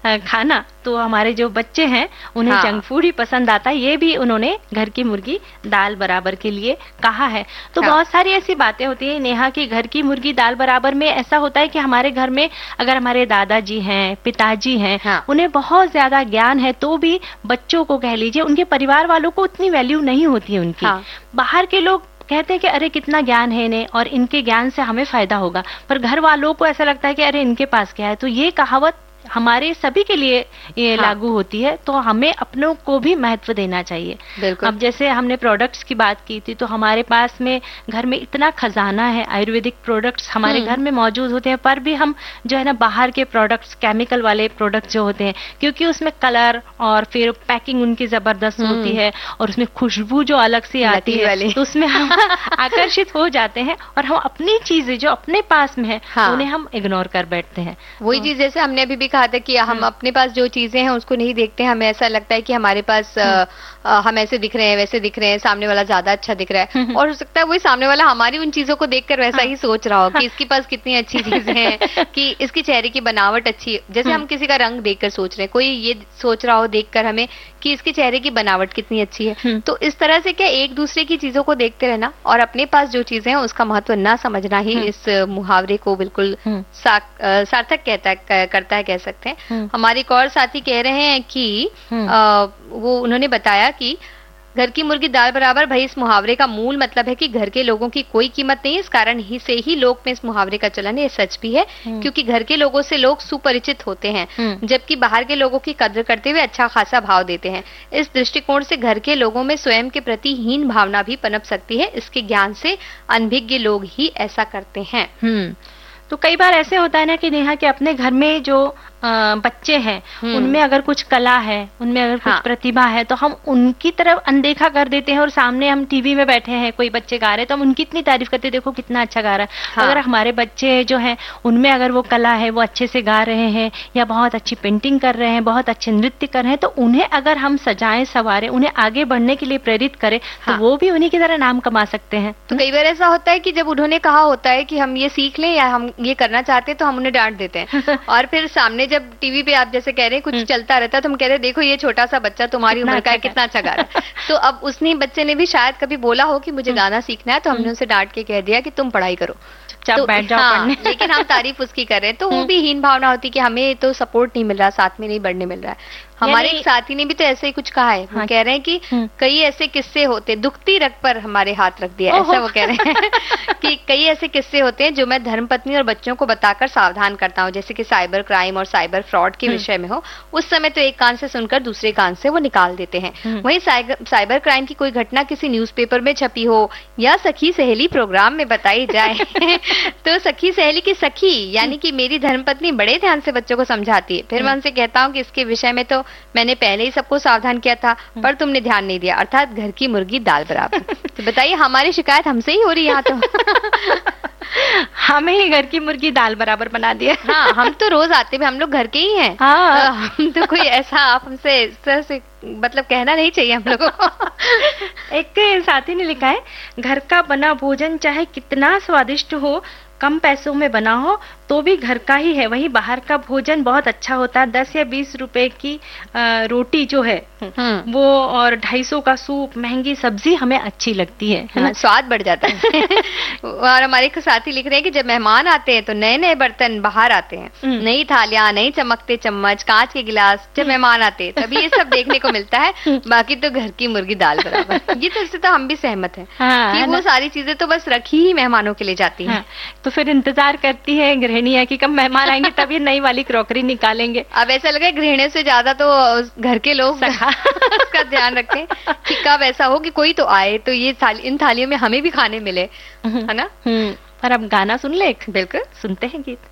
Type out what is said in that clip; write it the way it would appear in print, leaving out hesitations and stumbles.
खाना, तो हमारे जो बच्चे हैं उन्हें जंक फूड ही पसंद आता है। ये भी उन्होंने घर की मुर्गी दाल बराबर के लिए कहा है। तो बहुत सारी ऐसी बातें होती है नेहा कि घर की मुर्गी दाल बराबर में ऐसा होता है कि हमारे घर में अगर हमारे दादाजी हैं, पिताजी हैं, उन्हें बहुत ज्यादा ज्ञान है तो भी बच्चों को कह लीजिए, उनके परिवार वालों को उतनी वैल्यू नहीं होती है उनकी। बाहर के लोग कहते हैं कि अरे कितना ज्ञान है इन्हें और इनके ज्ञान से हमें फायदा होगा, पर घर वालों को ऐसा लगता है कि अरे इनके पास क्या है। तो ये कहावत हमारे सभी के लिए ये लागू होती है, तो हमें अपनों को भी महत्व देना चाहिए। अब जैसे हमने प्रोडक्ट्स की बात की थी, तो हमारे पास में घर में इतना खजाना है, आयुर्वेदिक प्रोडक्ट्स हमारे घर में मौजूद होते हैं, पर भी हम जो है ना बाहर के प्रोडक्ट्स, केमिकल वाले प्रोडक्ट्स जो होते हैं, क्योंकि उसमें कलर और फिर पैकिंग उनकी जबरदस्त होती है और उसमें खुशबू जो अलग से आती है, तो उसमें हम आकर्षित हो जाते हैं और हम अपनी चीजें जो अपने पास में है उन्हें हम इग्नोर कर बैठते हैं। वही चीज जैसे हमने अभी भी कहा था कि हम अपने पास जो चीजें हैं उसको नहीं देखते हैं। हमें ऐसा लगता है कि हमारे पास हम ऐसे दिख रहे हैं, वैसे दिख रहे हैं, सामने वाला ज्यादा अच्छा दिख रहा है, और हो सकता है वही सामने वाला हमारी उन चीजों को देखकर वैसा ही सोच रहा हो कि इसके पास कितनी अच्छी चीजें हैं, कि इसकी चेहरे की बनावट अच्छी है। जैसे हम किसी का रंग देखकर सोच रहे हैं, कोई ये सोच रहा हो देखकर हमें कि इसके चेहरे की बनावट कितनी अच्छी है। तो इस तरह से क्या एक दूसरे की चीजों को देखते रहना और अपने पास जो चीजें हैं उसका महत्व ना समझना ही इस मुहावरे को बिल्कुल सार्थक करता है, कह सकते हैं। हमारे एक और साथी कह रहे हैं कि वो उन्होंने बताया कि घर की मुर्गी दाल बराबर, भाई इस मुहावरे का मूल मतलब है कि घर के लोगों की कोई कीमत नहीं है। इस कारण ही से ही लोक में इस मुहावरे का चलन है। ये सच भी है क्योंकि घर के लोगों से लोग सुपरिचित होते हैं, जबकि बाहर के लोगों की कद्र करते हुए अच्छा खासा भाव देते हैं। इस दृष्टिकोण से घर के लोगों में स्वयं के प्रति हीन भावना भी पनप सकती है। इसके ज्ञान से अनभिज्ञ लोग ही ऐसा करते हैं। तो कई बार ऐसे होता है ना कि नेहा कि अपने घर में जो बच्चे हैं उनमें अगर कुछ कला है, उनमें अगर कुछ प्रतिभा है, तो हम उनकी तरफ अनदेखा कर देते हैं और सामने हम टीवी में बैठे हैं, कोई बच्चे गा रहे हैं तो हम उनकी इतनी तारीफ करते हैं, देखो कितना अच्छा गा रहा है। अगर हमारे बच्चे जो हैं उनमें अगर वो कला है, वो अच्छे से गा रहे हैं या बहुत अच्छी पेंटिंग कर रहे हैं, बहुत अच्छे नृत्य कर रहे हैं, तो उन्हें अगर हम सजाएं संवारें, उन्हें आगे बढ़ने के लिए प्रेरित करें, तो वो भी उन्हीं की तरह नाम कमा सकते हैं। तो कई बार ऐसा होता है कि जब उन्होंने कहा होता है कि हम ये सीख लें या हम ये करना चाहते हैं, तो हम उन्हें डांट देते हैं और फिर सामने जब टीवी पे आप जैसे कह रहे हैं कुछ चलता रहता है तो हम कह रहे हैं देखो ये छोटा सा बच्चा तुम्हारी उम्र का है, कितना अच्छा गा रहा है। तो अब उसने बच्चे ने भी शायद कभी बोला हो कि मुझे गाना सीखना है, तो हमने उसे डांट के कह दिया कि तुम पढ़ाई करो, तो बैठ जाओ पढ़ने। लेकिन हम तारीफ उसकी कर रहे हैं, तो वो भी हीन भावना होती कि हमें तो सपोर्ट नहीं मिल रहा, साथ में नहीं बढ़ने मिल रहा है। हमारे एक साथी ने भी तो ऐसे ही कुछ कहा है, वो कह रहे हैं कि कई ऐसे किस्से होते, दुखती रग पर हमारे हाथ रख दिया, ऐसा वो कह रहे हैं कि कई ऐसे किस्से होते हैं जो मैं धर्मपत्नी और बच्चों को बताकर सावधान करता हूँ, जैसे कि साइबर क्राइम और साइबर फ्रॉड के विषय में हो। उस समय तो एक कान से सुनकर दूसरे कान से वो निकाल देते हैं। वहीं साइबर क्राइम की कोई घटना किसी न्यूज़पेपर में छपी हो या सखी सहेली प्रोग्राम में बताई जाए तो सखी सहेली की सखी यानी कि मेरी धर्मपत्नी बड़े ध्यान से बच्चों को समझाती है। फिर मैं उनसे कहता हूँ कि इसके विषय में तो मैंने पहले ही सबको सावधान किया था, पर तुमने ध्यान नहीं दिया, अर्थात घर की मुर्गी दाल बराबर। तो बताइए हमारी शिकायत हमसे ही हो रही है यहाँ तो। हमें ही घर की मुर्गी दाल बराबर बना दिया। हाँ, हम तो रोज आते हैं, हम लोग घर के ही हैं। हाँ। हम तो कोई ऐसा आप हमसे इस तरह से मतलब कहना नहीं चाहिए हम लोगों को। एक साथी ने लिखा है, घर का बना भोजन चाहे कितना स्वादिष्ट हो, कम पैसों में बना हो तो भी घर का ही है। वहीं बाहर का भोजन बहुत अच्छा होता है। 10 या 20 रुपए की रोटी जो है वो और 250 का सूप, महंगी सब्जी हमें अच्छी लगती है, स्वाद बढ़ जाता है। और हमारे एक साथी लिख रहे हैं कि जब मेहमान आते हैं तो नए नए बर्तन बाहर आते हैं, नई थालियां, नई चमकते चम्मच, कांच के गिलास। जब मेहमान आते हैं तभी ये सब देखने को मिलता है, बाकी तो घर की मुर्गी दाल बराबर। ये तो इससे तो हम भी सहमत हैं कि वो सारी चीजें तो बस रखी ही मेहमानों के लिए जाती हैं। तो फिर इंतजार करती है गृहिणियां कि कब मेहमान आएंगे तभी नई वाली क्रॉकरी निकालेंगे। अब ऐसा लगा गृहिणियों से ज्यादा तो घर के लोग उसका ध्यान रखें कि कब ऐसा हो कि कोई तो आए तो ये इन थालियों में हमें भी खाने मिले, है ना। पर अब गाना सुन ले, बिल्कुल सुनते हैं गीत।